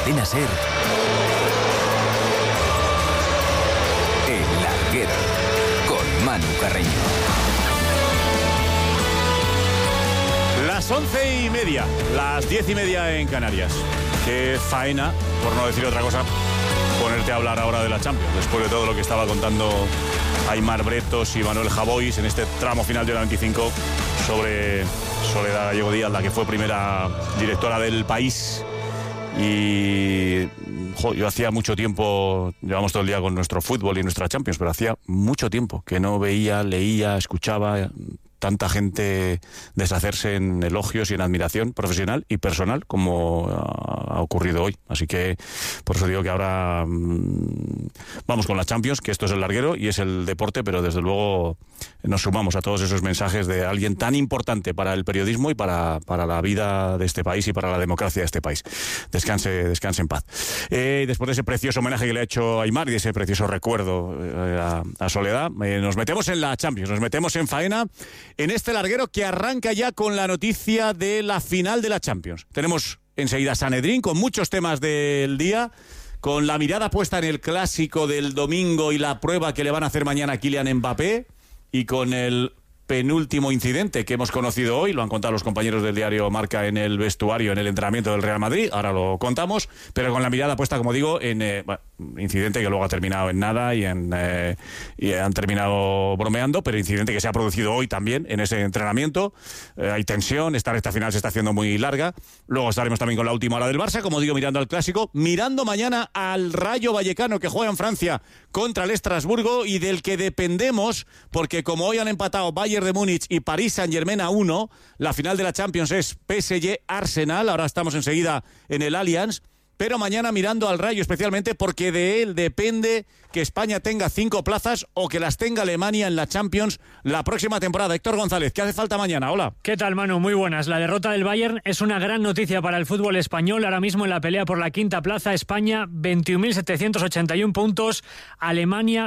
Cadena SER, El Larguero, con Manu Carreño. Las 11:30, las 10:30 en Canarias. Qué faena, por no decir otra cosa, ponerte a hablar ahora de la Champions, después de todo lo que estaba contando Aimar Bretos y Manuel Javois en este tramo final de la 25 sobre Soledad Gallego Díaz, la que fue primera directora del País. Y yo hacía mucho tiempo, llevamos todo el día con nuestro fútbol y nuestra Champions, pero hacía mucho tiempo que no veía, leía, escuchaba tanta gente deshacerse en elogios y en admiración profesional y personal como ha ocurrido hoy. Así que por eso digo que ahora vamos con la Champions, que esto es el larguero y es el deporte, pero desde luego nos sumamos a todos esos mensajes de alguien tan importante para el periodismo y para la vida de este país y para la democracia de este país. Descanse en paz. Después de ese precioso homenaje que le ha hecho Aimar y de ese precioso recuerdo a Soledad, nos metemos en la Champions, nos metemos en faena en este larguero que arranca ya con la noticia de la final de la Champions. Tenemos enseguida Sanedrín con muchos temas del día, con la mirada puesta en el clásico del domingo y la prueba que le van a hacer mañana a Kylian Mbappé, y con el penúltimo incidente que hemos conocido hoy, lo han contado los compañeros del diario Marca en el vestuario, en el entrenamiento del Real Madrid, ahora lo contamos, pero con la mirada puesta, como digo, en incidente que luego ha terminado en nada y han terminado bromeando, pero incidente que se ha producido hoy también en ese entrenamiento. Hay tensión, esta recta final se está haciendo muy larga. Luego estaremos también con la última hora del Barça, como digo, mirando al clásico, mirando mañana al Rayo Vallecano, que juega en Francia contra el Estrasburgo y del que dependemos, porque como hoy han empatado Bayern de Múnich y París Saint-Germain a 1, la final de la Champions es PSG-Arsenal, ahora estamos enseguida en el Allianz, pero mañana mirando al Rayo especialmente porque de él depende que España tenga 5 plazas o que las tenga Alemania en la Champions la próxima temporada. Héctor González, ¿qué hace falta mañana? Hola. ¿Qué tal, Manu? Muy buenas. La derrota del Bayern es una gran noticia para el fútbol español. Ahora mismo en la pelea por la quinta plaza, España 21.781 puntos, Alemania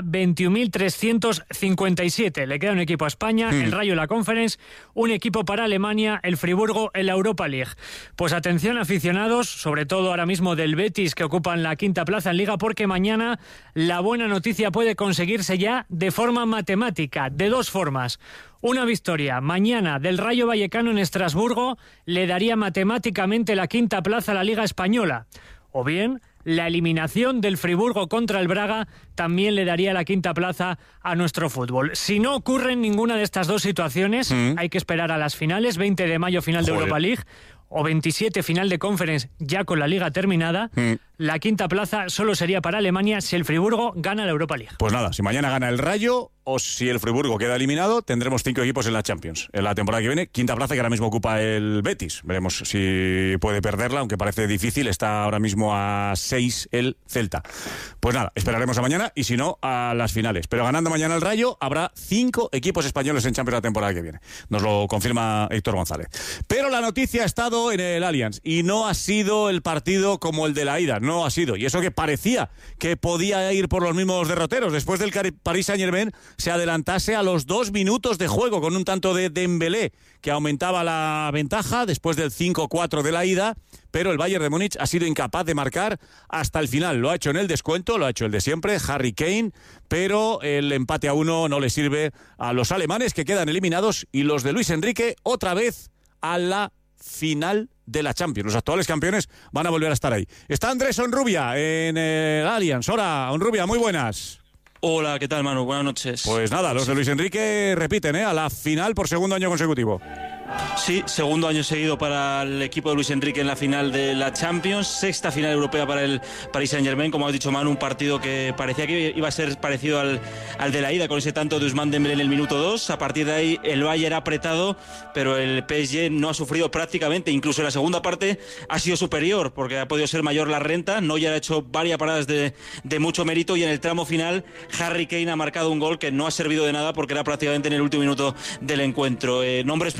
21.357. Le queda un equipo a España, el Rayo en la Conference, un equipo para Alemania, el Friburgo en la Europa League. Pues atención, aficionados, sobre todo ahora mismo del Betis, que ocupan la quinta plaza en Liga, porque mañana la buena noticia puede conseguirse ya de forma matemática, de dos formas. Una victoria mañana del Rayo Vallecano en Estrasburgo le daría matemáticamente la quinta plaza a la Liga Española. O bien, la eliminación del Friburgo contra el Braga también le daría la quinta plaza a nuestro fútbol. Si no ocurre ninguna de estas dos situaciones, hay que esperar a las finales, 20 de mayo final de Europa League, o 27 final de Conference ya con la Liga terminada. La quinta plaza solo sería para Alemania si el Friburgo gana la Europa League. Pues nada, si mañana gana el Rayo o si el Friburgo queda eliminado, tendremos 5 equipos en la Champions en la temporada que viene. Quinta plaza que ahora mismo ocupa el Betis. Veremos si puede perderla, aunque parece difícil. Está ahora mismo a 6 el Celta. Pues nada, esperaremos a mañana y si no, a las finales. Pero ganando mañana el Rayo, habrá 5 equipos españoles en Champions la temporada que viene. Nos lo confirma Héctor González. Pero la noticia ha estado en el Allianz y no ha sido el partido como el de la ida. No ha sido. Y eso que parecía que podía ir por los mismos derroteros. Después del Paris Saint-Germain se adelantase a los 2 minutos de juego con un tanto de Dembélé que aumentaba la ventaja después del 5-4 de la ida, pero el Bayern de Múnich ha sido incapaz de marcar hasta el final. Lo ha hecho en el descuento, lo ha hecho el de siempre, Harry Kane, pero el empate a 1 no le sirve a los alemanes, que quedan eliminados, y los de Luis Enrique otra vez a la final de la Champions. Los actuales campeones van a volver a estar ahí. Está Andrés Onrubia en el Allianz. Hola, Onrubia, muy buenas. Hola, ¿qué tal, Manu? Buenas noches. Pues nada, los de Luis Enrique repiten a la final por segundo año consecutivo. Sí, segundo año seguido para el equipo de Luis Enrique en la final de la Champions, sexta final europea para el Paris Saint-Germain. Como has dicho, Manu, un partido que parecía que iba a ser parecido al de la ida, con ese tanto de Ousmane Dembélé en el minuto 2. A partir de ahí el Bayern ha apretado, pero el PSG no ha sufrido prácticamente. Incluso en la segunda parte ha sido superior, porque ha podido ser mayor la renta. Neuer ha hecho varias paradas de mucho mérito, y en el tramo final Harry Kane ha marcado un gol que no ha servido de nada porque era prácticamente en el último minuto del encuentro. Nombres propios: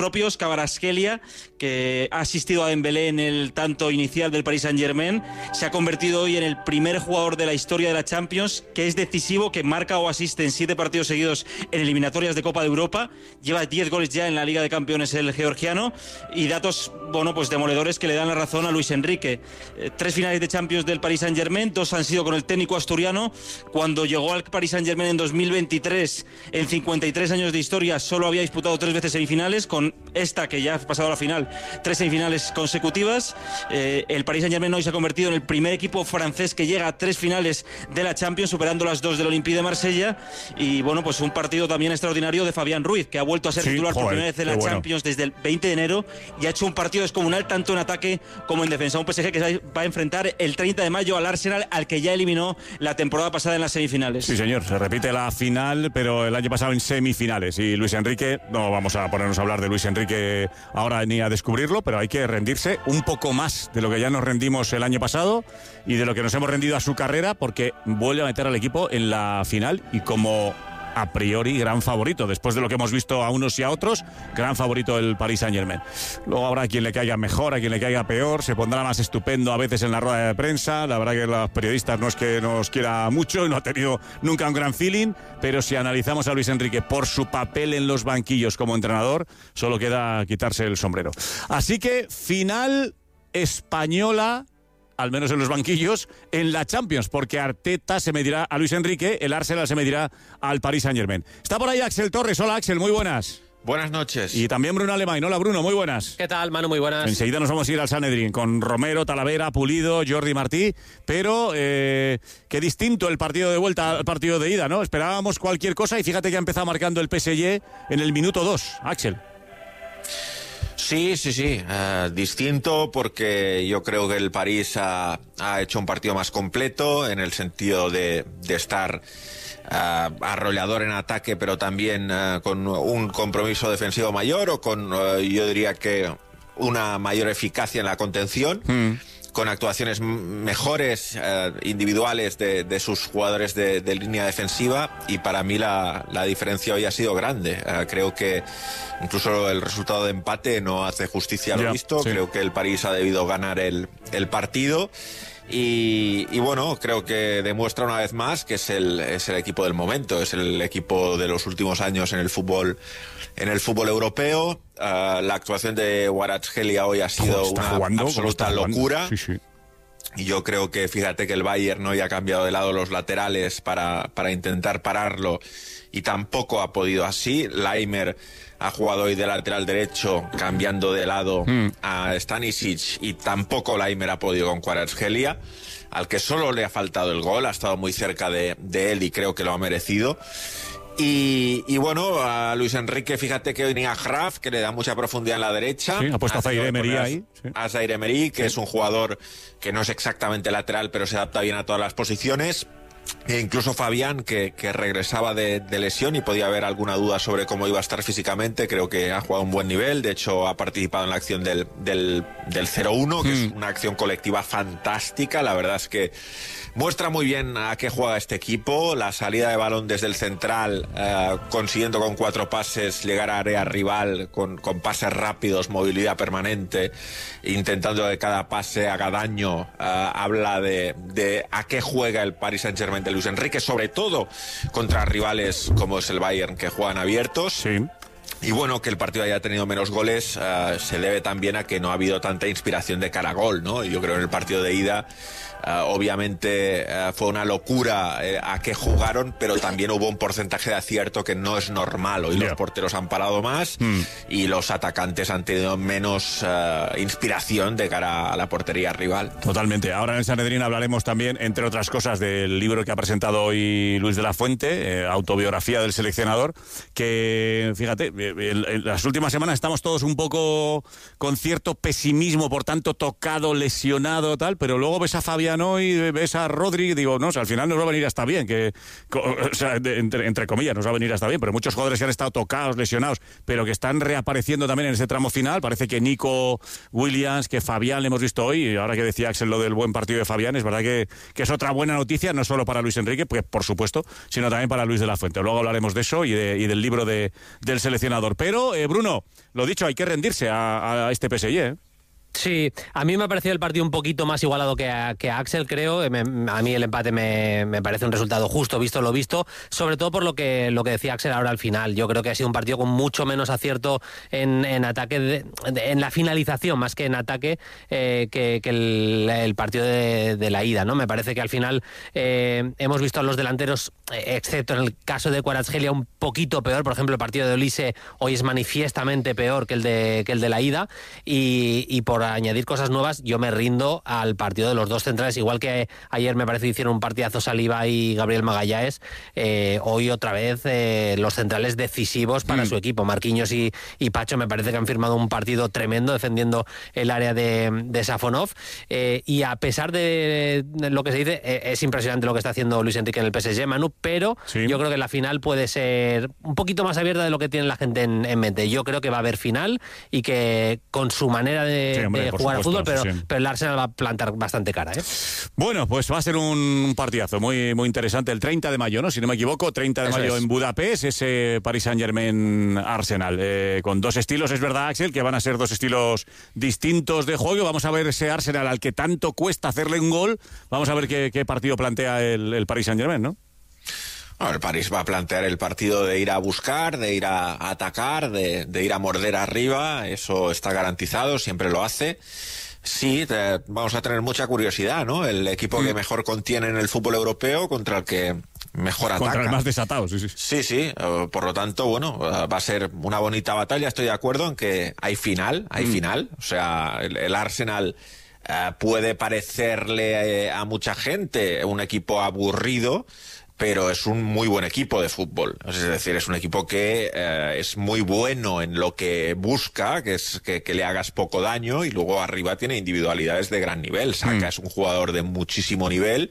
Kvaratskhelia, que ha asistido a Dembélé en el tanto inicial del Paris Saint-Germain, se ha convertido hoy en el primer jugador de la historia de la Champions que es decisivo, que marca o asiste en 7 partidos seguidos en eliminatorias de Copa de Europa. Lleva 10 goles ya en la Liga de Campeones el georgiano, y datos, bueno, pues demoledores que le dan la razón a Luis Enrique. 3 finales de Champions del Paris Saint-Germain, 2 han sido con el técnico asturiano. Cuando llegó al Paris Saint-Germain en 2023, en 53 años de historia, solo había disputado 3 veces semifinales, con esta que ya ha pasado a la final, 3 semifinales consecutivas. El Paris Saint-Germain hoy se ha convertido en el primer equipo francés que llega a 3 finales de la Champions, superando las 2 del Olympique de Marsella. Y bueno, pues un partido también extraordinario de Fabián Ruiz, que ha vuelto a ser titular por primera vez en la Champions desde el 20 de enero y ha hecho un partido descomunal tanto en ataque como en defensa. Un PSG que va a enfrentar el 30 de mayo al Arsenal, al que ya eliminó la temporada pasada en las semifinales. Sí, señor, se repite la final, pero el año pasado en semifinales. Y Luis Enrique, no vamos a ponernos a hablar de Luis Enrique ahora ni a descubrirlo, pero hay que rendirse un poco más de lo que ya nos rendimos el año pasado y de lo que nos hemos rendido a su carrera, porque vuelve a meter al equipo en la final y como a priori gran favorito, después de lo que hemos visto a unos y a otros, gran favorito el Paris Saint-Germain. Luego habrá quien le caiga mejor, a quien le caiga peor, se pondrá más estupendo a veces en la rueda de prensa. La verdad que los periodistas no es que nos quiera mucho, no ha tenido nunca un gran feeling, pero si analizamos a Luis Enrique por su papel en los banquillos como entrenador, solo queda quitarse el sombrero. Así que final española, al menos en los banquillos, en la Champions, porque Arteta se medirá a Luis Enrique, el Arsenal se medirá al Paris Saint-Germain. Está por ahí Axel Torres. Hola, Axel, muy buenas. Buenas noches. Y también Bruno Alemán. Hola, Bruno, muy buenas. ¿Qué tal, Manu? Muy buenas. Enseguida nos vamos a ir al Sanedrín con Romero, Talavera, Pulido, Jordi Martí, pero qué distinto el partido de vuelta al partido de ida, ¿no? Esperábamos cualquier cosa y fíjate que ha empezado marcando el PSG en el minuto 2, Axel. Sí. Distinto, porque yo creo que el París ha hecho un partido más completo en el sentido de estar arrollador en ataque, pero también con un compromiso defensivo mayor o con, yo diría que una mayor eficacia en la contención. Con actuaciones mejores individuales de sus jugadores de línea defensiva, y para mí la diferencia hoy ha sido grande. Creo que incluso el resultado de empate no hace justicia a lo visto. Sí. Creo que el París ha debido ganar el partido. Y bueno, creo que demuestra una vez más que es el equipo del momento, es el equipo de los últimos años en el fútbol europeo. La actuación de Kvaratskhelia hoy ha sido una absoluta locura. Sí. Y yo creo que, fíjate que el Bayern hoy ha cambiado de lado los laterales para intentar pararlo, y tampoco ha podido así. Laimer ha jugado hoy de lateral derecho, cambiando de lado a Stanisic, y tampoco Laimer ha podido con Kvaratskhelia, al que solo le ha faltado el gol. Ha estado muy cerca de él y creo que lo ha merecido. Y bueno, a Luis Enrique, fíjate que hoy ni a Graf, que le da mucha profundidad en la derecha. Sí, ha puesto a Zaire Emery ahí. Sí. A Zaire Emery, que es un jugador que no es exactamente lateral, pero se adapta bien a todas las posiciones. E incluso Fabián, que regresaba de lesión y podía haber alguna duda sobre cómo iba a estar físicamente, creo que ha jugado un buen nivel. De hecho, ha participado en la acción del 0-1, que es una acción colectiva fantástica. La verdad es que muestra muy bien a qué juega este equipo. La salida de balón desde el central, consiguiendo con 4 pases llegar a área rival con pases rápidos, movilidad permanente, intentando que cada pase haga daño. Habla de a qué juega el Paris Saint-Germain de Luis Enrique, sobre todo contra rivales como es el Bayern, que juegan abiertos. Sí. Y bueno, que el partido haya tenido menos goles se debe también a que no ha habido tanta inspiración de cara a gol, ¿no? Yo creo que en el partido de ida obviamente fue una locura a qué jugaron, pero también hubo un porcentaje de acierto que no es normal. Hoy los porteros han parado más y los atacantes han tenido menos inspiración de cara a la portería rival. Totalmente. Ahora en el Sanedrín hablaremos también, entre otras cosas, del libro que ha presentado hoy Luis de la Fuente, autobiografía del seleccionador, que, fíjate, en las últimas semanas estamos todos un poco con cierto pesimismo, por tanto tocado, lesionado, tal, pero luego ves a Fabián hoy, ves a Rodri, y digo, no, o sea, al final nos va a venir hasta bien, o sea, entre comillas, nos va a venir hasta bien, pero muchos jugadores que han estado tocados, lesionados, pero que están reapareciendo también en ese tramo final. Parece que Nico Williams, que Fabián le hemos visto hoy, y ahora que decía Axel lo del buen partido de Fabián, es verdad que es otra buena noticia, no solo para Luis Enrique, pues por supuesto, sino también para Luis de la Fuente. Luego hablaremos de eso y del libro del seleccionador. entrenador. Pero, Bruno, lo dicho, hay que rendirse a este PSG, ¿eh? Sí, a mí me ha parecido el partido un poquito más igualado que a Axel, creo. A mí el empate me parece un resultado justo, visto lo visto, sobre todo por lo que decía Axel ahora al final. Yo creo que ha sido un partido con mucho menos acierto en ataque, en la finalización, más que en ataque, que el partido de la ida, ¿no? Me parece que al final hemos visto a los delanteros, excepto en el caso de Kvaratskhelia, un poquito peor. Por ejemplo, el partido de Olise hoy es manifiestamente peor que el de la ida, y por añadir cosas nuevas, yo me rindo al partido de los dos centrales, igual que ayer me parece que hicieron un partidazo Saliba y Gabriel Magallanes. Hoy otra vez los centrales decisivos para su equipo. Marquinhos y Pacho me parece que han firmado un partido tremendo defendiendo el área de Safonov, y a pesar de lo que se dice, es impresionante lo que está haciendo Luis Enrique en el PSG, Manu, pero yo creo que la final puede ser un poquito más abierta de lo que tiene la gente en mente. Yo creo que va a haber final y que con su manera de jugar al fútbol, pero el Arsenal va a plantar bastante cara, ¿eh? Bueno, pues va a ser un partidazo muy, muy interesante el 30 de mayo, ¿no? Si no me equivoco, 30 de mayo en Budapest, ese Paris Saint-Germain-Arsenal, con dos estilos, es verdad, Axel, que van a ser dos estilos distintos de juego. Vamos a ver ese Arsenal al que tanto cuesta hacerle un gol. Vamos a ver qué partido plantea el Paris Saint-Germain, ¿no? Bueno, el París va a plantear el partido de ir a buscar, de ir a atacar, de ir a morder arriba. Eso está garantizado, siempre lo hace. Sí, vamos a tener mucha curiosidad, ¿no? El equipo que mejor contiene en el fútbol europeo contra el que mejor ataca. Contra el más desatado, sí. Sí, por lo tanto, bueno, va a ser una bonita batalla. Estoy de acuerdo en que hay final. O sea, el Arsenal puede parecerle a mucha gente un equipo aburrido, pero es un muy buen equipo de fútbol. Es decir, es un equipo que es muy bueno en lo que busca, que es que le hagas poco daño, y luego arriba tiene individualidades de gran nivel. Saka es un jugador de muchísimo nivel,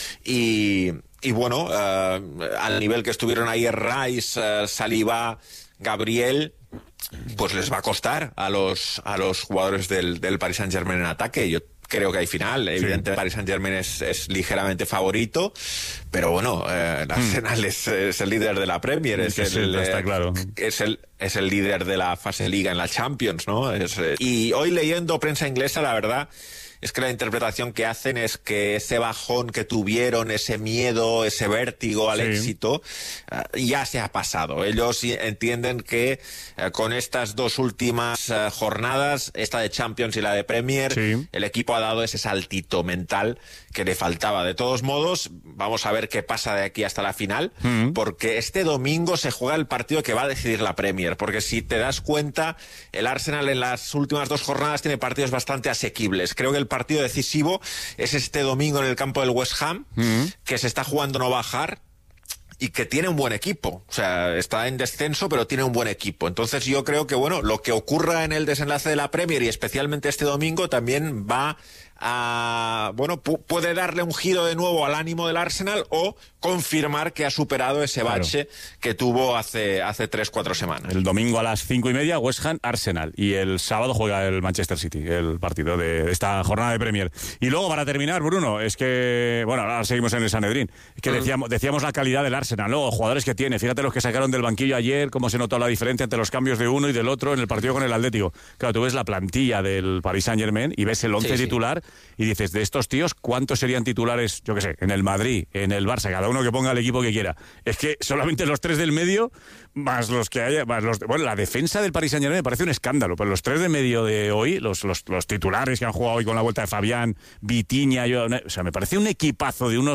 y bueno, al nivel que estuvieron ayer Rice, Saliba, Gabriel, pues les va a costar a los jugadores del Paris Saint-Germain en ataque. Yo creo que hay final. Evidentemente, Paris Saint-Germain es ligeramente favorito, pero bueno, el Arsenal es el líder de la Premier, está claro. Es el líder de la fase Liga en la Champions, ¿no? Y hoy, leyendo prensa inglesa, la verdad es que la interpretación que hacen es que ese bajón que tuvieron, ese miedo, ese vértigo al éxito, ya se ha pasado. Ellos entienden que con estas dos últimas jornadas, esta de Champions y la de Premier, el equipo ha dado ese saltito mental que le faltaba. De todos modos, vamos a ver qué pasa de aquí hasta la final, porque este domingo se juega el partido que va a decidir la Premier, porque si te das cuenta, el Arsenal en las últimas dos jornadas tiene partidos bastante asequibles. Creo que el partido decisivo es este domingo en el campo del West Ham, que se está jugando no bajar y que tiene un buen equipo. O sea, está en descenso, pero tiene un buen equipo. Entonces yo creo que, bueno, lo que ocurra en el desenlace de la Premier, y especialmente este domingo, también va a, bueno, puede darle un giro de nuevo al ánimo del Arsenal, o confirmar que ha superado ese bache que tuvo hace 3-4 semanas. El domingo a las 5:30, West Ham, Arsenal, y el sábado juega el Manchester City, el partido de esta jornada de Premier. Y luego, para terminar, Bruno, es que, bueno, ahora seguimos en el Sanedrín, es que decíamos la calidad del Arsenal, luego jugadores que tiene, fíjate los que sacaron del banquillo ayer, cómo se notó la diferencia entre los cambios de uno y del otro en el partido con el Atlético. Claro, tú ves la plantilla del Paris Saint-Germain y ves el 11 titular, y dices, de estos tíos, ¿cuántos serían titulares, yo qué sé, en el Madrid, en el Barça? Cada uno que ponga el equipo que quiera. Es que solamente los tres del medio, más los que haya, bueno, la defensa del Paris Saint-Germain me parece un escándalo, pero los tres de medio de hoy, los titulares que han jugado hoy con la vuelta de Fabián, Vitinha, o sea, me parece un equipazo de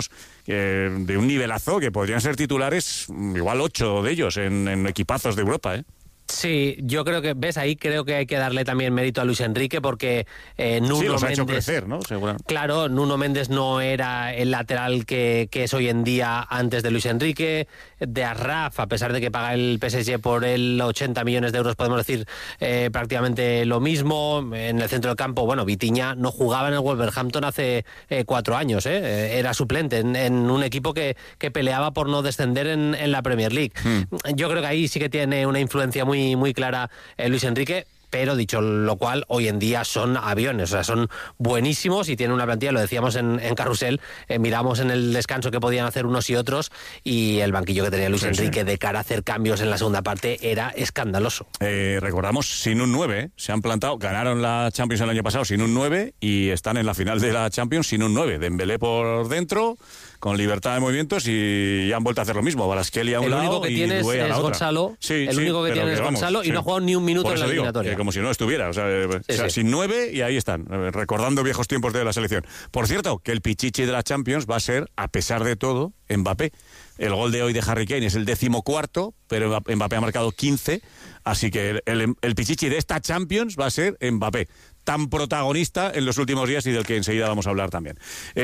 un nivelazo, que podrían ser titulares, igual 8 de ellos en equipazos de Europa, ¿eh? Sí, yo creo que, ves, ahí creo que hay que darle también mérito a Luis Enrique, porque Nuno Méndez ha hecho Mendes, crecer, ¿no? Seguramente. Claro, Nuno Méndez no era el lateral que es hoy en día antes de Luis Enrique. De Arraf, a pesar de que paga el PSG por él 80 millones de euros, podemos decir prácticamente lo mismo. En el centro del campo, bueno, Vitinha no jugaba en el Wolverhampton hace 4 años, era suplente en un equipo que peleaba por no descender en la Premier League. Yo creo que ahí sí que tiene una influencia muy clara Luis Enrique. pero dicho lo cual, hoy en día son aviones, o sea, son buenísimos y tienen una plantilla, lo decíamos en Carrusel, miramos en el descanso que podían hacer unos y otros, y el banquillo que tenía Luis Enrique de cara a hacer cambios en la segunda parte era escandaloso. Recordamos, sin un 9, se han plantado, ganaron la Champions el año pasado sin un 9 y están en la final de la Champions sin un 9. Dembélé por dentro, con libertad de movimientos, y han vuelto a hacer lo mismo. Balasqueli a un lado y Doué a la otra. Gonzalo, el único que tiene es Gonzalo, y no ha jugado ni un minuto en la eliminatoria. Como si no estuviera, o sea, sin 9, y ahí están, recordando viejos tiempos de la selección. Por cierto, que el pichichi de la Champions va a ser, a pesar de todo, Mbappé. El gol de hoy de Harry Kane es el 14º, pero Mbappé ha marcado 15, así que el pichichi de esta Champions va a ser Mbappé, tan protagonista en los últimos días y del que enseguida vamos a hablar también.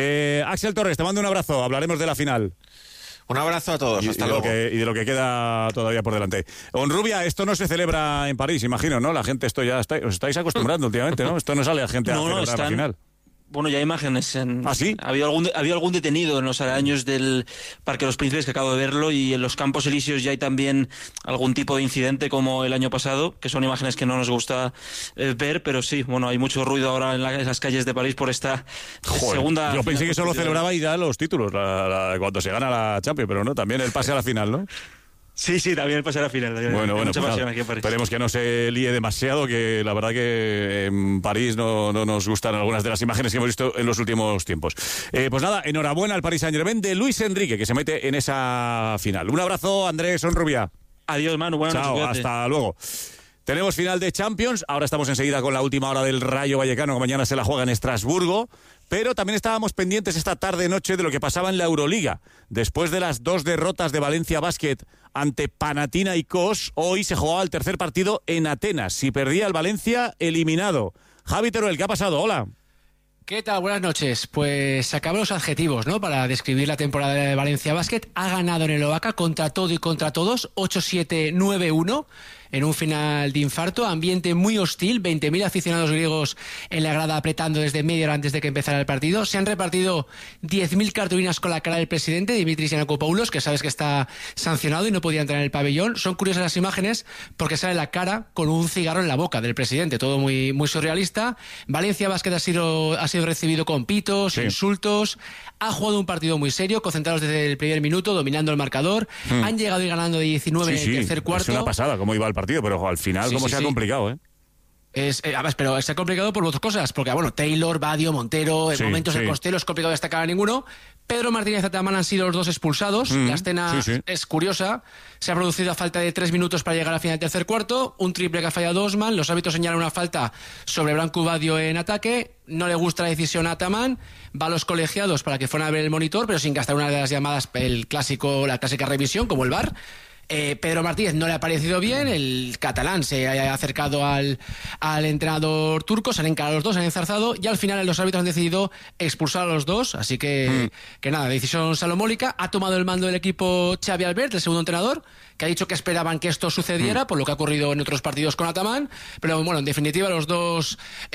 Axel Torres, te mando un abrazo, hablaremos de la final. Un abrazo a todos, hasta luego. Y de lo que queda todavía por delante. Onrubia, esto no se celebra en París, imagino, ¿no? La gente, esto ya os estáis acostumbrando últimamente, ¿no? Esto no sale a gente a celebrar la final. Bueno, ya hay imágenes. ¿Ah, sí? Había algún detenido en los aledaños del Parque de los Príncipes, que acabo de verlo, y en los Campos Elíseos ya hay también algún tipo de incidente como el año pasado, que son imágenes que no nos gusta ver, pero sí, bueno, hay mucho ruido ahora en las calles de París por esta segunda... Yo pensé que solo celebraba y da los títulos cuando se gana la Champions, pero no, también el pase a la final, ¿no? Sí, también pasará a final. Bueno, pues esperemos que no se líe demasiado, que la verdad que en París no nos gustan algunas de las imágenes que hemos visto en los últimos tiempos. Pues nada, enhorabuena al Paris Saint-Germain de Luis Enrique, que se mete en esa final. Un abrazo, Andrés Onrubia. Adiós, Manu. Buenas noches. Chao, hasta luego. Tenemos final de Champions, ahora estamos enseguida con la última hora del Rayo Vallecano, que mañana se la juega en Estrasburgo, pero también estábamos pendientes esta tarde-noche de lo que pasaba en la Euroliga. Después de las 2 derrotas de Valencia Basket ante Panathinaikos, hoy se jugaba el tercer partido en Atenas. Si perdía el Valencia, eliminado. Javi Teruel, ¿qué ha pasado? Hola. ¿Qué tal? Buenas noches. Pues se acaban los adjetivos, ¿no? Para describir la temporada de Valencia Basket. Ha ganado en el Oaca contra todo y contra todos, 8-7, 9-1. En un final de infarto, ambiente muy hostil, 20.000 aficionados griegos en la grada apretando desde media hora antes de que empezara el partido. Se han repartido 10.000 cartulinas con la cara del presidente, Dimitris Giannakopoulos, que sabes que está sancionado y no podía entrar en el pabellón. Son curiosas las imágenes porque sale la cara con un cigarro en la boca del presidente, todo muy, muy surrealista. Valencia Basket ha sido recibido con pitos, insultos. Ha jugado un partido muy serio, concentrados desde el primer minuto, dominando el marcador. Han llegado y ganando de 19 en el tercer cuarto. Es una pasada cómo iba el partido, pero al final se ha complicado, pero se ha complicado por dos cosas, porque Taylor, Badio, Montero, en momentos el Costello es complicado destacar a ninguno. Pedro Martínez y Ataman han sido los dos expulsados. La escena es curiosa. Se ha producido a falta de 3 minutos para llegar al final del tercer cuarto. Un triple que ha fallado Osman. Los árbitros señalan una falta sobre Branco Badio en ataque. No le gusta la decisión a Ataman. Va a los colegiados para que fueran a ver el monitor, pero sin gastar una de las llamadas, la clásica revisión, como el VAR. Pedro Martínez no le ha parecido bien, el catalán se ha acercado al entrenador turco, se han encarado los dos, se han enzarzado y al final los árbitros han decidido expulsar a los dos, así que nada, decisión salomónica. Ha tomado el mando del equipo Xavi Albert, el segundo entrenador, que ha dicho que esperaban que esto sucediera por lo que ha ocurrido en otros partidos con Ataman, pero bueno, en definitiva los dos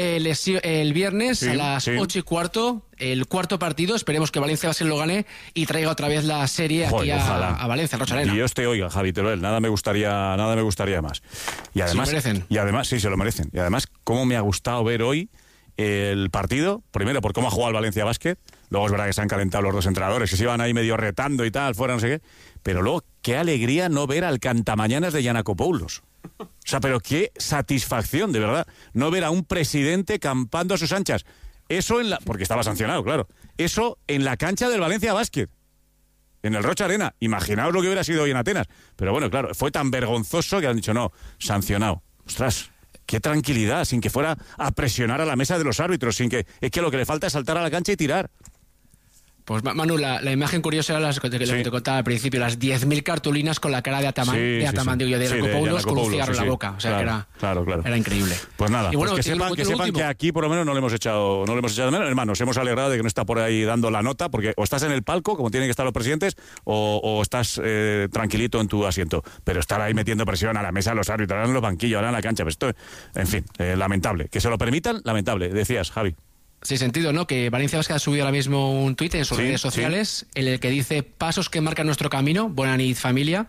el viernes a las 8:15, el cuarto partido. Esperemos que Valencia Basket lo gane y traiga otra vez la serie aquí a Valencia, Rocha Arena. Y Dios te oiga, Javi Teruel, nada me gustaría más. Y además, se lo merecen. Y además, sí, se lo merecen. Y además, cómo me ha gustado ver hoy el partido, primero por cómo ha jugado el Valencia Basket, luego es verdad que se han calentado los dos entrenadores, que se iban ahí medio retando y tal, fuera no sé qué, pero luego qué alegría no ver al cantamañanas de Giannakopoulos. O sea, pero qué satisfacción, de verdad, no ver a un presidente campando a sus anchas. Eso porque estaba sancionado, claro. Eso en la cancha del Valencia Basket, en el Rocha Arena. Imaginaos lo que hubiera sido hoy en Atenas. Pero bueno, claro, fue tan vergonzoso que han dicho no, sancionado. Ostras, qué tranquilidad, sin que fuera a presionar a la mesa de los árbitros, sin que... Es que lo que le falta es saltar a la cancha y tirar. Pues Manu, la imagen curiosa era lo que te contaba al principio, las 10.000 cartulinas con la cara de Ataman, de Giannakopoulos con un cigarro en la boca. O sea, claro, que era increíble. Pues nada, y bueno, que sepan que aquí por lo menos no le hemos echado de menos. Hermanos, hemos alegrado de que no está por ahí dando la nota, porque o estás en el palco, como tienen que estar los presidentes, o estás tranquilito en tu asiento. Pero estar ahí metiendo presión a la mesa de los árbitros, ahora en los banquillos, ahora en la cancha, pues esto, en fin, lamentable. Que se lo permitan, lamentable, decías, Javi. Sí, sentido, ¿no? Que Valencia Basket ha subido ahora mismo un tuit en sus redes sociales en el que dice: pasos que marcan nuestro camino, Bonanit familia.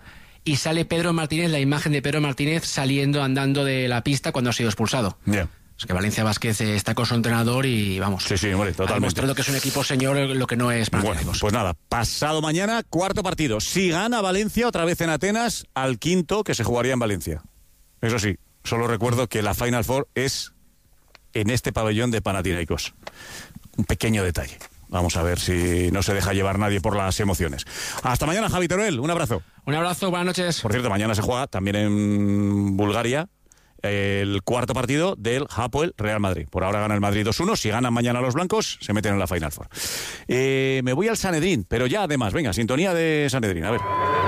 y sale Pedro Martínez, la imagen de Pedro Martínez saliendo, andando de la pista cuando ha sido expulsado. Yeah. Es que Valencia Vázquez está con su entrenador y vamos. Sí, hombre, totalmente. Demostrando que es un equipo señor, lo que no es para Bueno, pues nada, pasado mañana, cuarto partido. Si gana Valencia otra vez en Atenas, al quinto que se jugaría en Valencia. Eso sí, solo recuerdo que la Final Four es en este pabellón de Panathinaikos. Un pequeño detalle. Vamos a ver si no se deja llevar nadie por las emociones. Hasta mañana, Javi Teruel. Un abrazo. Un abrazo, buenas noches. Por cierto, mañana se juega también en Bulgaria el cuarto partido del Hapoel Real Madrid. Por ahora gana el Madrid 2-1. Si ganan mañana los blancos, se meten en la Final Four. Me voy al Sanedrín, pero ya además, venga, sintonía de Sanedrín. A ver.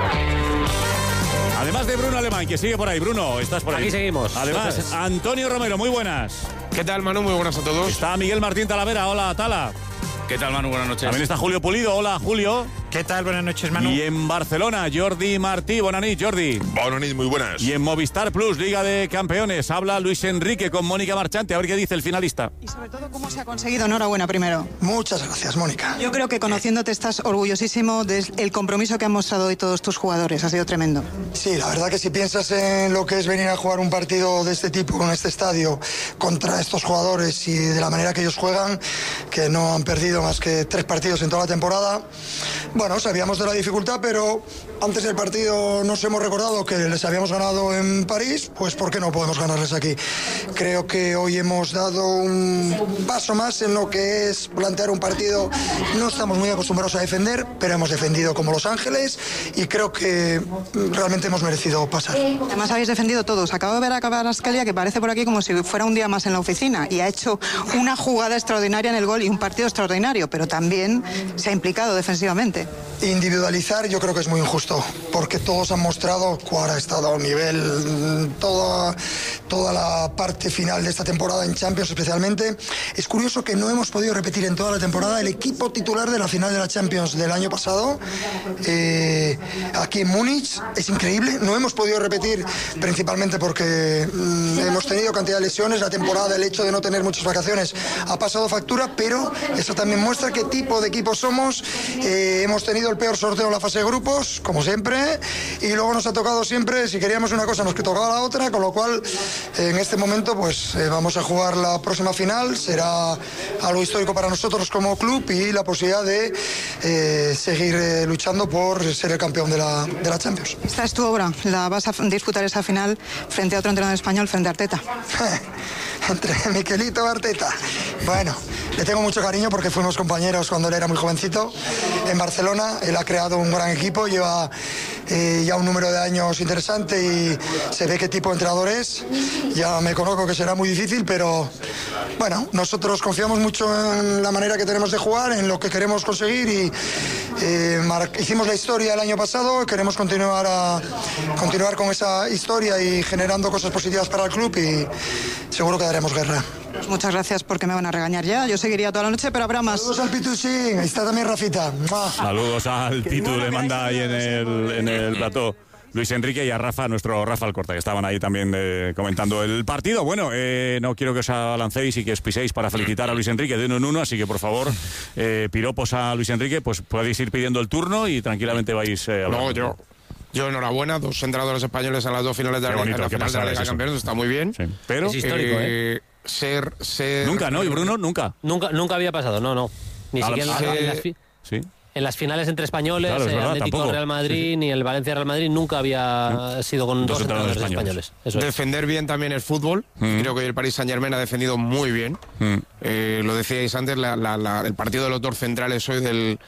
Además de Bruno Alemán, que sigue por ahí. Bruno, estás por ahí. Aquí seguimos. Además, Antonio Romero, muy buenas. ¿Qué tal, Manu? Muy buenas a todos. Está Miguel Martín Talavera. Hola, Tala. ¿Qué tal, Manu? Buenas noches. También está Julio Pulido. Hola, Julio. ¿Qué tal? Buenas noches, Manu. Y en Barcelona, Jordi Martí. Buenas noches, Jordi. Buenas noches, muy buenas. Y en Movistar Plus, Liga de Campeones, habla Luis Enrique con Mónica Marchante. A ver qué dice el finalista. Y sobre todo, cómo se ha conseguido. Enhorabuena primero. Muchas gracias, Mónica. Yo creo que conociéndote estás orgullosísimo del compromiso que han mostrado hoy todos tus jugadores. Ha sido tremendo. Sí, la verdad que si piensas en lo que es venir a jugar un partido de este tipo, en este estadio, contra estos jugadores y de la manera que ellos juegan, que no han perdido más que 3 partidos en toda la temporada. Bueno, sabíamos de la dificultad, pero antes del partido nos hemos recordado que les habíamos ganado en París, pues ¿por qué no podemos ganarles aquí? Creo que hoy hemos dado un paso más en lo que es plantear un partido. No estamos muy acostumbrados a defender, pero hemos defendido como Los Ángeles y creo que realmente hemos merecido pasar. Además habéis defendido todos. Acabo de ver a Kvaratskhelia, que parece por aquí como si fuera un día más en la oficina, y ha hecho una jugada extraordinaria en el gol y un partido extraordinario, pero también se ha implicado defensivamente. Individualizar yo creo que es muy injusto, porque todos han mostrado cuál ha estado a nivel toda la parte final de esta temporada en Champions especialmente. Es curioso que no hemos podido repetir en toda la temporada el equipo titular de la final de la Champions del año pasado aquí en Múnich. Es increíble, no hemos podido repetir principalmente porque hemos tenido cantidad de lesiones. La temporada, el hecho de no tener muchas vacaciones ha pasado factura, pero eso también muestra qué tipo de equipo somos. Hemos tenido el peor sorteo en la fase de grupos, como siempre, y luego nos ha tocado siempre, si queríamos una cosa nos tocaba la otra, con lo cual en este momento pues vamos a jugar la próxima final. Será algo histórico para nosotros como club y la posibilidad de seguir luchando por ser el campeón de la Champions. Esta es tu obra, la vas a disputar esa final frente a otro entrenador español, frente a Arteta. Entre Miquelito y Arteta. Bueno, le tengo mucho cariño porque fuimos compañeros cuando él era muy jovencito en Barcelona. Él ha creado un gran equipo, lleva ya un número de años interesante y se ve qué tipo de entrenador es. Ya me conozco que será muy difícil, pero bueno, nosotros confiamos mucho en la manera que tenemos de jugar, en lo que queremos conseguir y hicimos la historia el año pasado. Queremos continuar con esa historia y generando cosas positivas para el club y seguro que daremos guerra. Muchas gracias, porque me van a regañar ya. Yo seguiría toda la noche, pero habrá más. Saludos al Pitu, sí. Ahí está también Rafita. Saludos al Pitu, le manda ahí en el plató Luis Enrique, y a Rafa, nuestro Rafa Alcorta, que estaban ahí también comentando el partido. Bueno, no quiero que os alancéis y que os piséis para felicitar a Luis Enrique de 1 en 1, así que por favor, piropos a Luis Enrique, pues podéis ir pidiendo el turno y tranquilamente vais hablando. No, yo enhorabuena, 2 entrenadores españoles en las 2 finales de la Liga de Campeones, está muy bien. Sí. Pero es histórico, ser nunca, ¿no? ¿Y Bruno? Nunca había pasado, no. Ni siquiera en las finales entre españoles, claro, verdad, Atlético tampoco. Real Madrid, ni el Valencia Real Madrid nunca había sido con 2 entrenadores españoles. Eso defender bien también el fútbol. Creo que el Paris Saint-Germain ha defendido muy bien. Lo decíais antes, el partido de los 2 centrales hoy del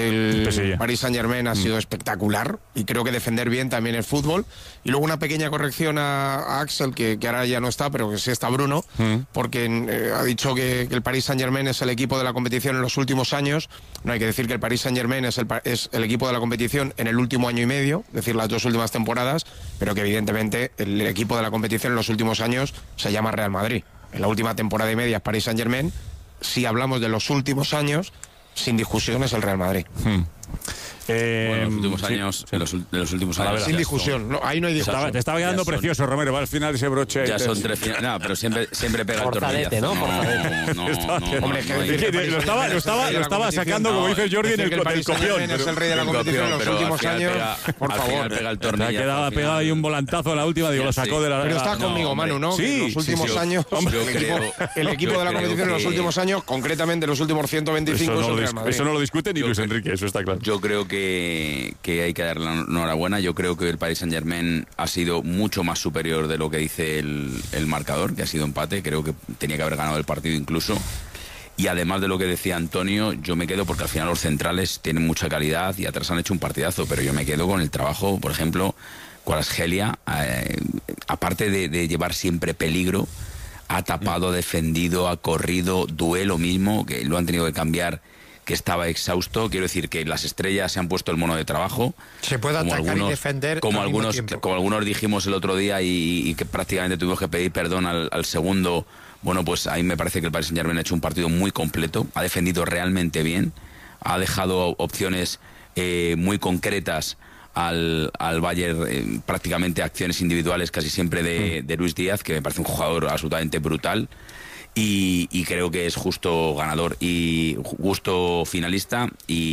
Paris Saint-Germain ha sido espectacular, y creo que defender bien también el fútbol. Y luego una pequeña corrección a Axel, que ahora ya no está, pero que sí está Bruno, porque ha dicho que el Paris Saint-Germain es el equipo de la competición en los últimos años. No hay que decir que el Paris Saint-Germain es el equipo de la competición en el último año y medio, es decir, las 2 últimas temporadas, pero que evidentemente el equipo de la competición en los últimos años se llama Real Madrid. En la última temporada y media es Paris Saint-Germain. Si hablamos de los últimos años, sin discusión, es el Real Madrid. en los últimos años, en los últimos años. Sin discusión, no, ahí no hay discusión. Te estaba quedando precioso, Romero, va al final ese broche. Ya son 3 finales. No, pero siempre pega el tornillazo. ¿no? Lo estaba sacando, como dice Jordi, en el copión. Es el rey de la competición en los últimos años. Por favor. Pega el Se ha tornillazo. quedado pegado ahí un volantazo en la última, digo, lo sacó de la... Pero estás conmigo, Manu, ¿no? Sí. En los últimos años, el equipo de la competición en los últimos años, concretamente los últimos 125, es el Real Madrid. Eso no lo discute ni Luis Enrique, eso está claro. Yo creo que hay que darle la enhorabuena. Yo creo que el Paris Saint-Germain ha sido mucho más superior de lo que dice el marcador, que ha sido empate. Creo que tenía que haber ganado el partido incluso. Y además de lo que decía Antonio, yo me quedo porque al final los centrales tienen mucha calidad y atrás han hecho un partidazo, pero yo me quedo con el trabajo, por ejemplo, Kvaratskhelia, aparte de llevar siempre peligro, ha tapado, defendido, ha corrido, duelo mismo, que lo han tenido que cambiar, que estaba exhausto. Quiero decir que las estrellas se han puesto el mono de trabajo. Se puede atacar y defender como algunos dijimos el otro día y que prácticamente tuvimos que pedir perdón al segundo. Bueno, pues ahí me parece que el Paris Saint-Germain ha hecho un partido muy completo, ha defendido realmente bien, ha dejado opciones muy concretas al Bayern, prácticamente acciones individuales casi siempre de Luis Díaz, que me parece un jugador absolutamente brutal. Y creo que es justo ganador y justo finalista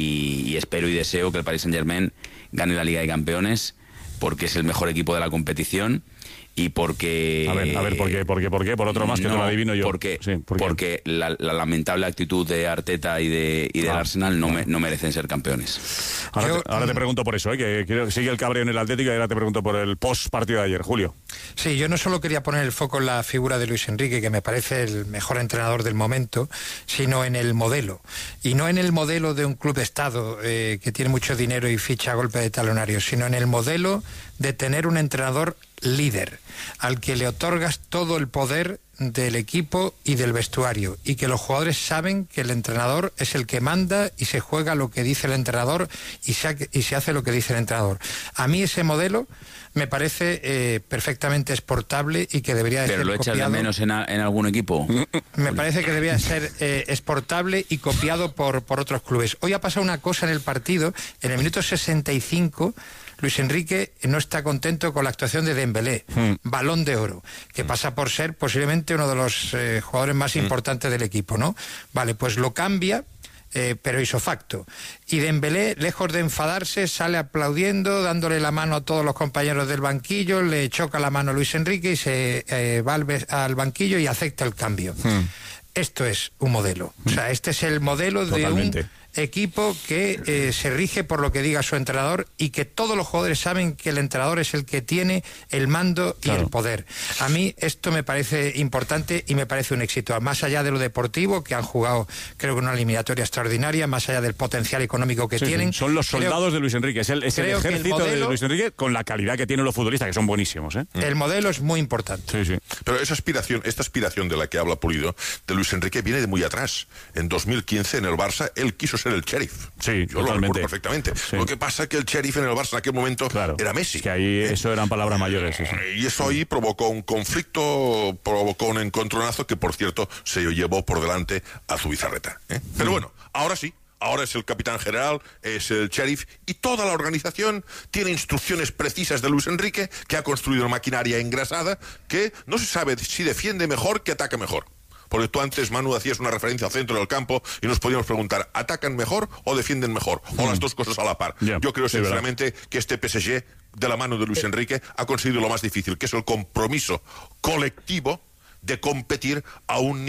y espero y deseo que el Paris Saint-Germain gane la Liga de Campeones porque es el mejor equipo de la competición y porque... A ver, ¿por qué? Por otro más que no lo adivino yo. Porque la lamentable actitud de Arteta y del Arsenal no merecen ser campeones. Ahora te pregunto por eso, que sigue el cabreo en el Atlético y ahora te pregunto por el post partido de ayer, Julio. Sí, yo no solo quería poner el foco en la figura de Luis Enrique, que me parece el mejor entrenador del momento, sino en el modelo. Y no en el modelo de un club de Estado que tiene mucho dinero y ficha a golpe de talonario, sino en el modelo de tener un entrenador líder, al que le otorgas todo el poder del equipo y del vestuario, y que los jugadores saben que el entrenador es el que manda y se juega lo que dice el entrenador y se hace lo que dice el entrenador. A mí ese modelo me parece perfectamente exportable y que debería de ser copiado. ¿Pero lo echas de menos en algún equipo? Me parece que debería ser exportable y copiado por otros clubes. Hoy ha pasado una cosa en el partido, en el minuto 65... Luis Enrique no está contento con la actuación de Dembélé, Balón de Oro, que pasa por ser posiblemente uno de los jugadores más importantes del equipo, ¿no? Vale, pues lo cambia, pero hizo facto. Y Dembélé, lejos de enfadarse, sale aplaudiendo, dándole la mano a todos los compañeros del banquillo, le choca la mano a Luis Enrique y se va al banquillo y acepta el cambio. Esto es un modelo. O sea, este es el modelo de un equipo que se rige por lo que diga su entrenador y que todos los jugadores saben que el entrenador es el que tiene el mando y el poder. A mí esto me parece importante y me parece un éxito. Más allá de lo deportivo, que han jugado creo que una eliminatoria extraordinaria, más allá del potencial económico que tienen. Son los soldados de Luis Enrique, es el ejército de Luis Enrique con la calidad que tienen los futbolistas, que son buenísimos. El modelo es muy importante. Sí. Pero esta aspiración de la que habla Pulido, de Luis Enrique, viene de muy atrás. En 2015 en el Barça él quiso ser el sheriff. Sí, yo lo recuerdo perfectamente. Sí. Lo que pasa es que el sheriff en el Barça en aquel momento era Messi. Es que ahí eso eran palabras mayores. Sí. Y eso ahí provocó un conflicto, provocó un encontronazo que, por cierto, se llevó por delante a Zubizarreta. Pero bueno, ahora sí. Ahora es el capitán general, es el sheriff y toda la organización tiene instrucciones precisas de Luis Enrique, que ha construido una maquinaria engrasada que no se sabe si defiende mejor que ataca mejor. Porque tú antes, Manu, hacías una referencia al centro del campo y nos podíamos preguntar, ¿atacan mejor o defienden mejor? O las dos cosas a la par. Yo creo sinceramente que este PSG, de la mano de Luis Enrique, ha conseguido lo más difícil, que es el compromiso colectivo de competir a un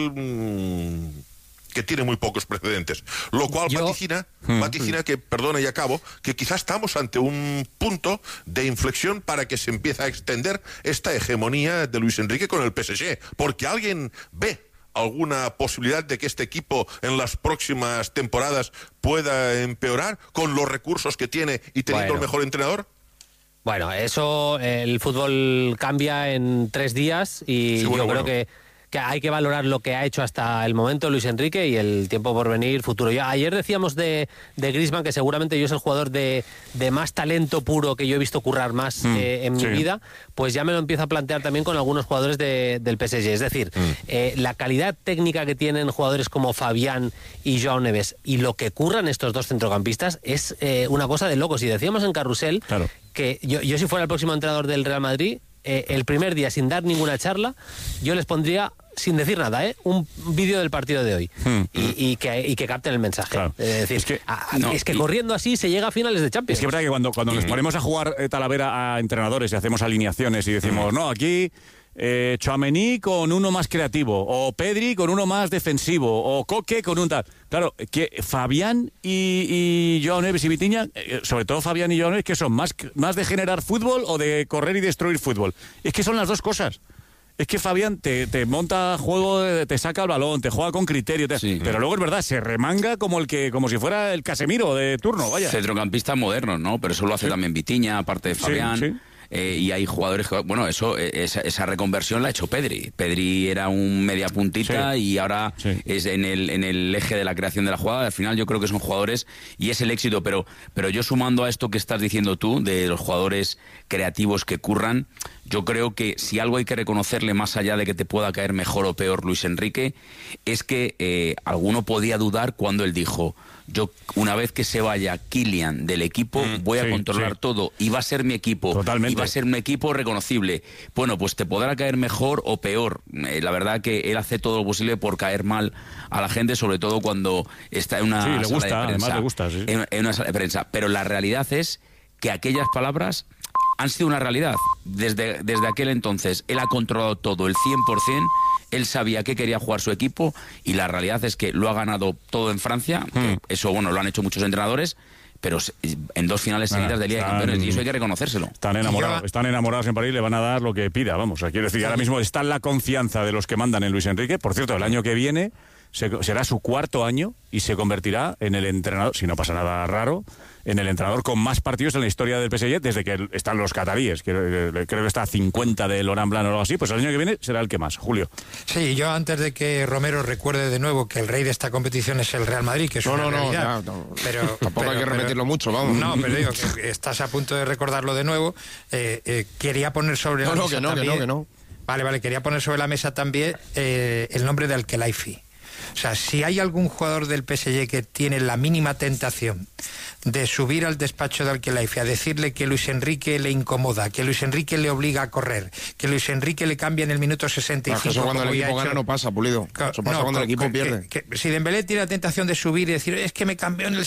nivel que tiene muy pocos precedentes, lo cual vaticina que, perdona y acabo, que quizás estamos ante un punto de inflexión para que se empiece a extender esta hegemonía de Luis Enrique con el PSG, porque alguien ve alguna posibilidad de que este equipo en las próximas temporadas pueda empeorar con los recursos que tiene y teniendo el mejor entrenador. Bueno, eso, el fútbol cambia en 3 días y yo creo que que hay que valorar lo que ha hecho hasta el momento Luis Enrique y el tiempo por venir futuro. Ayer decíamos de Griezmann que seguramente yo es el jugador de más talento puro que yo he visto currar más en mi vida, pues ya me lo empiezo a plantear también con algunos jugadores del PSG. Es decir, la calidad técnica que tienen jugadores como Fabián y Joao Neves y lo que curran estos dos centrocampistas es una cosa de locos. Y decíamos en Carrusel que yo si fuera el próximo entrenador del Real Madrid, el primer día, sin dar ninguna charla, yo les pondría, sin decir nada, un vídeo del partido de hoy y que capten el mensaje. Claro. Es decir, es que corriendo así se llega a finales de Champions. Es que es verdad que cuando nos ponemos a jugar Talavera a entrenadores y hacemos alineaciones y decimos, no, aquí Tchouaméni con uno más creativo, o Pedri con uno más defensivo, o Coque con un tal. Claro, que Fabián y Joao Neves y Vitinha, sobre todo Fabián y Joao Neves, que son más de generar fútbol o de correr y destruir fútbol. Es que son las dos cosas. Es que Fabián te monta juego, te saca el balón, te juega con criterio, pero luego es verdad, se remanga como si fuera el Casemiro de turno, vaya. Centrocampistas modernos, ¿no? Pero eso lo hace también Vitinha, aparte de Fabián. Sí. Y hay jugadores que, bueno, esa reconversión la ha hecho Pedri. Pedri era un media puntita y ahora es en el eje de la creación de la jugada. Al final yo creo que son jugadores y es el éxito, pero yo sumando a esto que estás diciendo tú, de los jugadores creativos que curran, yo creo que si algo hay que reconocerle, más allá de que te pueda caer mejor o peor Luis Enrique, es que alguno podía dudar cuando él dijo: yo, una vez que se vaya Kylian del equipo, voy a controlar todo y va a ser mi equipo. Totalmente. Y va a ser un equipo reconocible. Bueno, pues te podrá caer mejor o peor. La verdad que él hace todo lo posible por caer mal a la gente, sobre todo cuando está en una sala de prensa. Además le gusta, en una sala de prensa. Pero la realidad es que aquellas palabras han sido una realidad. Desde aquel entonces, él ha controlado todo, el 100%. Él sabía que quería jugar su equipo y la realidad es que lo ha ganado todo en Francia. Eso, bueno, lo han hecho muchos entrenadores, pero en 2 finales seguidas de Liga de Campeones, y eso hay que reconocérselo. Están enamorados en París, le van a dar lo que pida, vamos. Quiero decir, ahora mismo está en la confianza de los que mandan en Luis Enrique. Por cierto, el año que viene será su 4º año y se convertirá en el entrenador, si no pasa nada raro, en el entrenador con más partidos en la historia del PSG desde que están los cataríes, creo que está a 50 de Laurent Blanc o algo así. Pues el año que viene será el que más. Julio. Sí, yo antes de que Romero recuerde de nuevo que el rey de esta competición es el Real Madrid, que es una realidad, pero tampoco hay que repetirlo mucho, vamos. No, pero digo que estás a punto de recordarlo de nuevo. Quería poner sobre la mesa también. Vale, quería poner sobre la mesa también el nombre de Al-Khelaifi. O sea, si hay algún jugador del PSG que tiene la mínima tentación de subir al despacho de Al-Khelaifi a decirle que Luis Enrique le incomoda, que Luis Enrique le obliga a correr, que Luis Enrique le cambia en el minuto 65. Eso cuando el equipo gana no pasa, Pulido. Eso pasa cuando el equipo pierde. Si Dembélé tiene la tentación de subir y decir, es que me cambió en el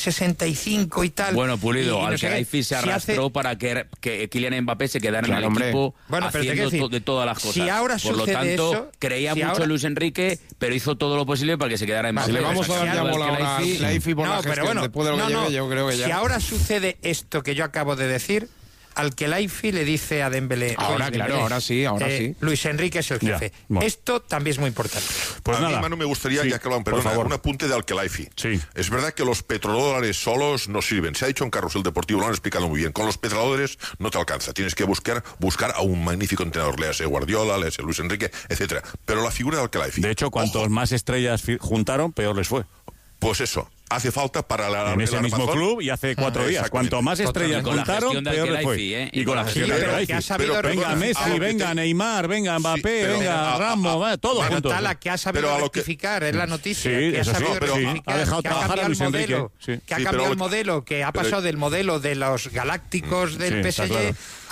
65 y tal. Bueno, Pulido, Al-Khelaifi se arrastró para que Kylian Mbappé se quedara en el equipo haciendo de todas las cosas. Si ahora por lo tanto, creía mucho en Luis Enrique, pero hizo todo lo posible para que se quedara en Mbappé. Si le vamos a dar ya bola ahora a Al-Khelaifi por la gestión, después de lo que lleve, yo creo que ya. Si ahora sucede esto que yo acabo de decir, Al-Khelaifi le dice a Dembélé... Ahora sí. Luis Enrique es el jefe. Esto también es muy importante. Pues a mí, Manu, me gustaría, ya que lo han perdonado, un apunte de Al-Khelaifi. Es verdad que los petrodólares solos no sirven. Se ha dicho en Carrusel Deportivo, lo han explicado muy bien. Con los petrodólares no te alcanza. Tienes que buscar a un magnífico entrenador. Léase Guardiola, léase Luis Enrique, etcétera. Pero la figura de Al-Khelaifi... De hecho, cuantos más estrellas juntaron, peor les fue. Pues eso. Hace falta para en ese mismo club y hace 4 días. Cuanto más estrellas juntaron, peor le fue. Y con la gestión de Al-Khelaifi. Venga Messi, venga Neymar, venga Mbappé, venga Ramos, todos juntos. Que ha sabido rectificar, es la noticia. Que ha sabido rectificar, ha dejado trabajar a Luis Enrique. Que ha cambiado el modelo, que ha pasado del modelo de los galácticos del PSG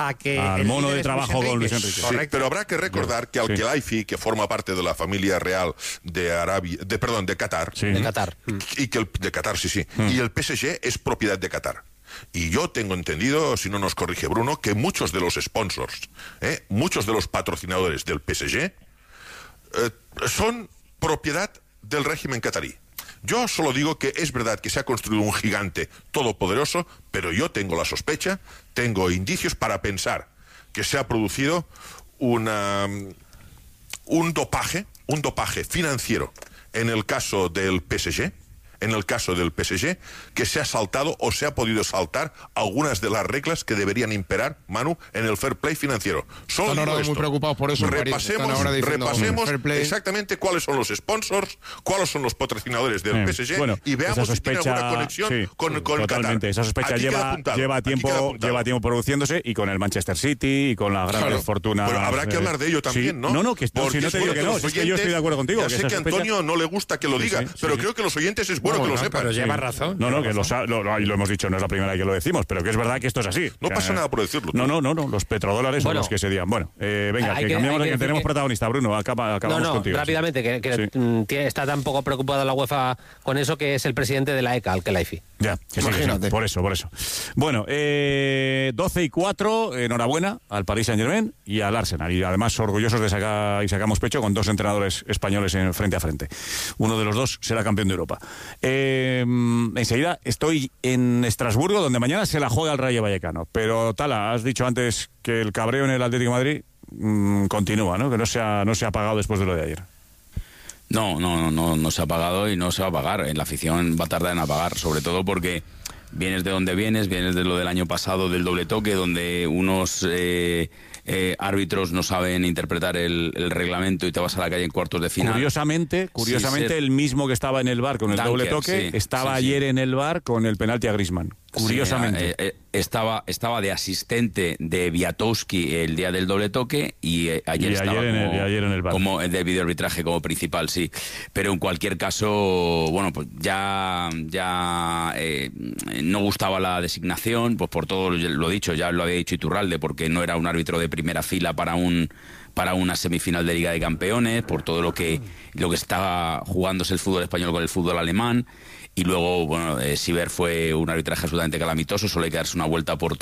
al mono de trabajo con Luis Enrique. Pero habrá que recordar que Al-Khelaifi, que forma parte de la familia real de Qatar. Y que de Qatar, y el PSG es propiedad de Qatar. Y yo tengo entendido, si no nos corrige Bruno, que muchos de los sponsors, muchos de los patrocinadores del PSG son propiedad del régimen qatarí. Yo solo digo que es verdad que se ha construido un gigante todopoderoso, pero yo tengo la sospecha, tengo indicios para pensar que se ha producido un dopaje financiero en el caso del PSG, en el caso del PSG, que se ha saltado o se ha podido saltar algunas de las reglas que deberían imperar, Manu, en el fair play financiero. Solo están ahora muy preocupados por eso. Repasemos exactamente cuáles son los sponsors, cuáles son los patrocinadores del PSG, y veamos si tiene alguna conexión con totalmente. Qatar. Esa sospecha lleva tiempo produciéndose, y con el Manchester City y con la gran fortuna. Pero habrá que hablar de ello también, ¿no? No, que si no te digo que no, es que yo estoy de acuerdo contigo. Ya sé que a Antonio no le gusta que lo diga, pero creo que los oyentes es bueno que lo sepan. Pero lleva razón. No, que lo hemos dicho, no es la primera vez que lo decimos, pero que es verdad que esto es así. No pasa nada por decirlo. No, los petrodólares son los que se digan. Bueno, venga, que cambiamos, que tenemos protagonista, Bruno, acabamos contigo. Rápidamente, que está tan poco preocupada la UEFA con eso, que es el presidente de la ECA, Al-Khelaifi. Ya, imagínate. Por eso. Bueno, 12-4, enhorabuena al Paris Saint-Germain y al Arsenal, y además orgullosos de sacamos pecho con dos entrenadores españoles frente a frente. Uno de los dos será campeón de Europa. Enseguida estoy en Estrasburgo, donde mañana se la juega el Rayo Vallecano. Pero Tala, has dicho antes que el cabreo en el Atlético de Madrid continúa, ¿no? Que no se ha apagado después de lo de ayer. No se ha apagado y no se va a apagar. La afición va a tardar en apagar, sobre todo porque vienes de donde vienes de lo del año pasado, del doble toque, donde unos árbitros no saben interpretar el reglamento y te vas a la calle en cuartos de final. Curiosamente, el mismo que estaba en el VAR con el doble toque, estaba ayer en el VAR con el penalti a Griezmann. Curiosamente. Estaba de asistente de Wiatowski el día del doble toque y ayer estaba ayer en el VAR. Como el de videoarbitraje como principal, sí. Pero en cualquier caso, bueno, pues ya no gustaba la designación, pues por todo lo dicho, ya lo había dicho Iturralde, porque no era un árbitro de primera fila para una semifinal de Liga de Campeones, por todo lo que estaba jugándose el fútbol español con el fútbol alemán. Y luego, bueno, Sieber fue un arbitraje absolutamente calamitoso. Solo hay que darse una vuelta por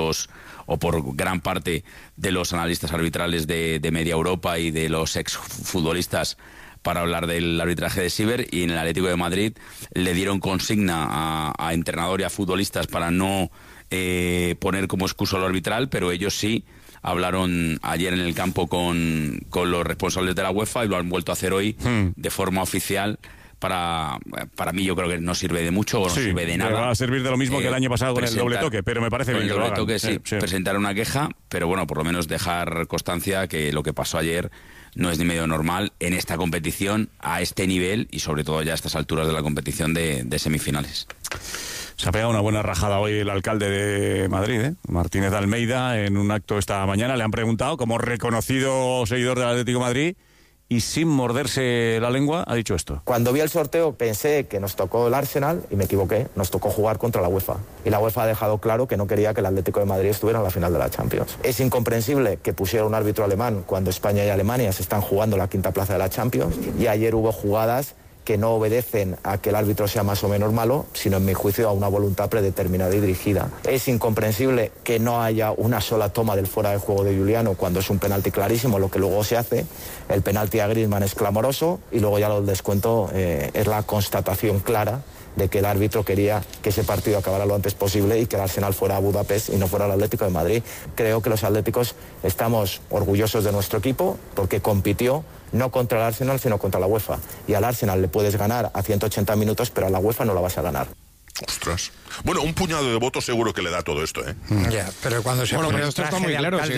por gran parte de los analistas arbitrales de media Europa y de los exfutbolistas para hablar del arbitraje de Sieber. Y en el Atlético de Madrid le dieron consigna a entrenador y a futbolistas para no poner como excusa lo arbitral, pero ellos sí hablaron ayer en el campo con los responsables de la UEFA y lo han vuelto a hacer hoy de forma oficial. Para mí yo creo que no sirve de mucho o no sirve de nada. Va a servir de lo mismo que el año pasado con el doble toque, pero me parece bien que lo hagan. El doble toque sí, presentar una queja, pero bueno, por lo menos dejar constancia que lo que pasó ayer no es ni medio normal en esta competición, a este nivel y sobre todo ya a estas alturas de la competición de semifinales. Se ha pegado una buena rajada hoy el alcalde de Madrid, Martínez de Almeida, en un acto esta mañana. Le han preguntado, como reconocido seguidor del Atlético de Madrid, y sin morderse la lengua, ha dicho esto. Cuando vi el sorteo pensé que nos tocó el Arsenal y me equivoqué, nos tocó jugar contra la UEFA. Y la UEFA ha dejado claro que no quería que el Atlético de Madrid estuviera en la final de la Champions. Es incomprensible que pusiera un árbitro alemán cuando España y Alemania se están jugando la quinta plaza de la Champions, y ayer hubo jugadas que no obedecen a que el árbitro sea más o menos malo, sino en mi juicio a una voluntad predeterminada y dirigida. Es incomprensible que no haya una sola toma del fuera de juego de Giuliano cuando es un penalti clarísimo, lo que luego se hace. El penalti a Griezmann es clamoroso y luego ya lo del descuento es la constatación clara de que el árbitro quería que ese partido acabara lo antes posible y que el Arsenal fuera a Budapest y no fuera el Atlético de Madrid. Creo que los atléticos estamos orgullosos de nuestro equipo porque compitió no contra el Arsenal, sino contra la UEFA. Y al Arsenal le puedes ganar a 180 minutos, pero a la UEFA no la vas a ganar. Ostras. Bueno, un puñado de votos seguro que le da todo esto, ¿eh? Ya, pero cuando se... Bueno, pero esto está muy claro. A mí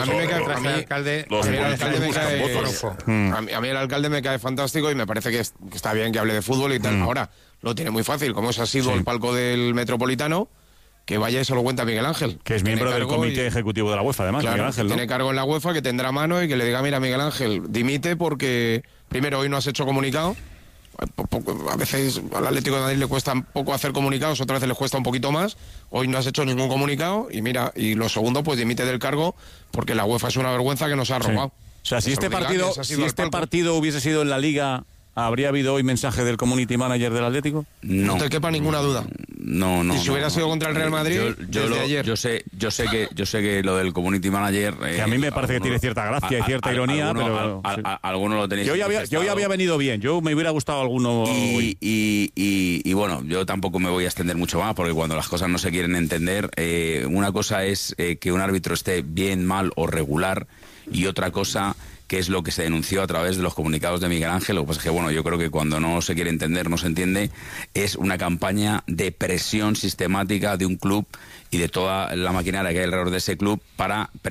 el alcalde me cae fantástico y me parece que está bien que hable de fútbol y tal. Ahora, lo tiene muy fácil. Como es sido el palco del Metropolitano, que vaya y se lo cuenta Miguel Ángel. Que es miembro del comité ejecutivo de la UEFA, además, claro, Miguel Ángel, ¿no? Tiene cargo en la UEFA, que tendrá mano y que le diga, mira, Miguel Ángel, dimite porque, primero, hoy no has hecho comunicado. A veces al Atlético de Madrid le cuesta un poco hacer comunicados, otras veces le cuesta un poquito más. Hoy no has hecho ningún comunicado y mira, y lo segundo, pues dimite del cargo porque la UEFA es una vergüenza que nos ha robado. O sea, si este partido hubiese sido en la Liga, ¿habría habido hoy mensaje del community manager del Atlético? No te quepa ninguna duda. No. Y si hubiera sido contra el Real Madrid, ayer. Yo sé que lo del community manager... que a mí me parece que tiene cierta gracia y cierta ironía, pero... Alguno lo tenéis... Yo hoy había venido bien, yo me hubiera gustado alguno... Y bueno, yo tampoco me voy a extender mucho más, porque cuando las cosas no se quieren entender, una cosa es que un árbitro esté bien, mal o regular, y otra cosa que es lo que se denunció a través de los comunicados de Miguel Ángel. Lo que pasa es que, bueno, yo creo que cuando no se quiere entender, no se entiende. Es una campaña de presión sistemática de un club y de toda la maquinaria que hay alrededor de ese club para